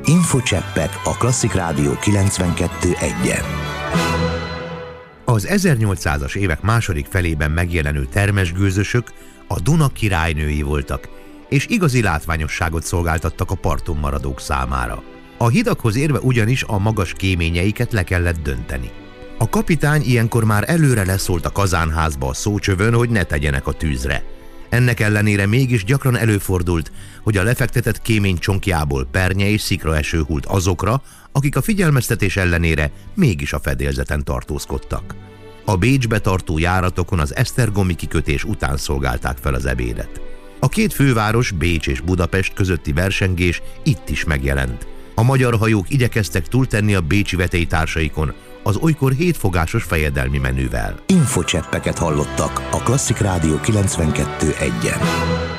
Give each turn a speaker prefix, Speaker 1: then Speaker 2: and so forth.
Speaker 1: Infocseppek a Klasszik Rádió 92.1-en. Az 1800-as évek második felében megjelenő termesgőzösök a Duna királynői voltak, és igazi látványosságot szolgáltattak a parton maradók számára. A hidakhoz érve ugyanis a magas kéményeiket le kellett dönteni. A kapitány ilyenkor már előre leszólt a kazánházba a szócsövön, hogy ne tegyenek a tűzre. Ennek ellenére mégis gyakran előfordult, hogy a lefektetett kémény csonkjából pernye és szikraeső hult azokra, akik a figyelmeztetés ellenére mégis a fedélzeten tartózkodtak. A Bécsbe tartó járatokon az esztergomi kikötés után szolgálták fel az ebédet. A két főváros, Bécs és Budapest közötti versengés itt is megjelent. A magyar hajók igyekeztek túltenni a bécsi vetélytársaikon az olykor 7 fogásos fejedelmi menüvel.
Speaker 2: Infocseppeket hallottak a Klasszik Rádió 92.1-en.